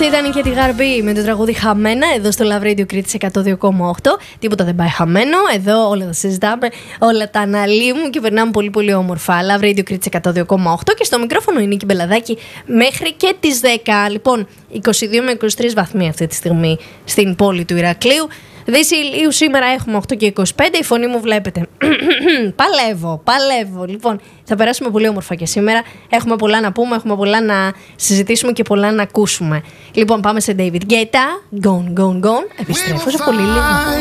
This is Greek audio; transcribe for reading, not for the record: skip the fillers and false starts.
Αυτή ήταν και τη Γαρμπή με το τραγούδι Χαμένα εδώ στο Love Radio Κρήτης 102,8. Τίποτα δεν πάει χαμένο. Εδώ όλα τα συζητάμε, όλα τα αναλύουμε και περνάμε πολύ πολύ όμορφα. Love Radio Κρήτης 102,8 και στο μικρόφωνο η Νίκη Μπελαδάκη μέχρι και τις 10. Λοιπόν, 22 με 23 βαθμοί αυτή τη στιγμή στην πόλη του Ηρακλείου. Δύση ηλίου σήμερα έχουμε 8 και 25. Η φωνή μου βλέπετε. Παλεύω. Λοιπόν, θα περάσουμε πολύ όμορφα και σήμερα. Έχουμε πολλά να πούμε, έχουμε πολλά να συζητήσουμε και πολλά να ακούσουμε. Λοιπόν, πάμε σε David Guetta. Gone. Επιστρέφω σε πολύ λίγο.